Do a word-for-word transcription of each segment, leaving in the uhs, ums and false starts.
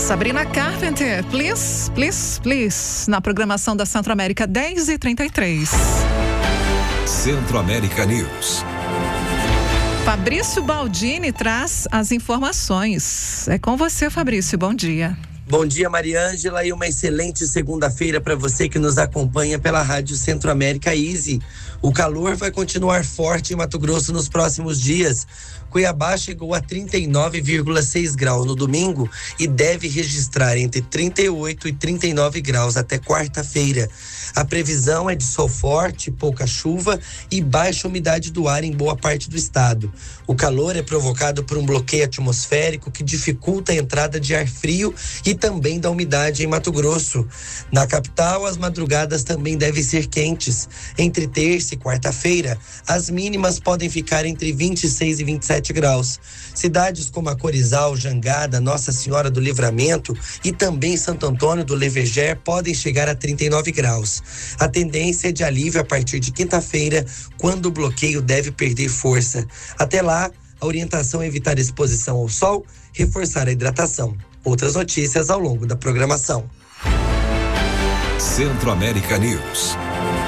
Sabrina Carpenter, please, please, please, na programação da Centro-América, dez e trinta e três. Centro-América News. Fabrício Baldini traz as informações. É com você, Fabrício, bom dia. Bom dia, Mariângela, e uma excelente segunda-feira para você que nos acompanha pela Rádio Centro-América Easy. O calor vai continuar forte em Mato Grosso nos próximos dias. Cuiabá chegou a trinta e nove vírgula seis graus no domingo e deve registrar entre trinta e oito e trinta e nove graus até quarta-feira. A previsão é de sol forte, pouca chuva e baixa umidade do ar em boa parte do estado. O calor é provocado por um bloqueio atmosférico que dificulta a entrada de ar frio e também da umidade em Mato Grosso. Na capital, as madrugadas também devem ser quentes. Entre terça e quarta-feira, as mínimas podem ficar entre vinte e seis e vinte e sete graus. Cidades como a Corizal, Jangada, Nossa Senhora do Livramento e também Santo Antônio do Leveger podem chegar a trinta e nove graus. A tendência é de alívio a partir de quinta-feira, quando o bloqueio deve perder força. Até lá, a orientação é evitar exposição ao sol, reforçar a hidratação. Outras notícias ao longo da programação. Centro-América News.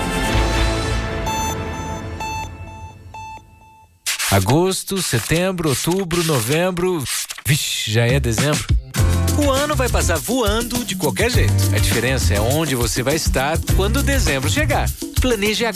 Agosto, setembro, outubro, novembro. Vixe, já é dezembro. O ano vai passar voando de qualquer jeito. A diferença é onde você vai estar quando dezembro chegar. Planeje agora.